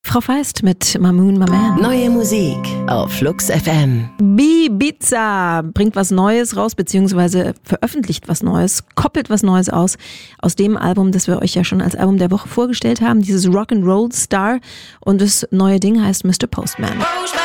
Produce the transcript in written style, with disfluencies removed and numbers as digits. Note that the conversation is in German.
Frau Feist mit Mamoon My Man. Neue Musik auf Flux FM. Ibiza bringt was Neues raus, beziehungsweise veröffentlicht was Neues, koppelt was Neues aus dem Album, das wir euch ja schon als Album der Woche vorgestellt haben, dieses Rock'n'Roll Star, und das neue Ding heißt Mr. Postman.